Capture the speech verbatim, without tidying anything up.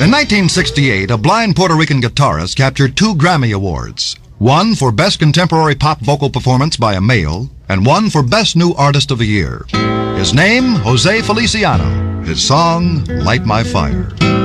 In nineteen sixty-eight, a blind Puerto Rican guitarist captured two Grammy Awards, one for Best Contemporary Pop Vocal Performance by a Male, and one for Best New Artist of the Year. His name, Jose Feliciano. His song, Light My Fire.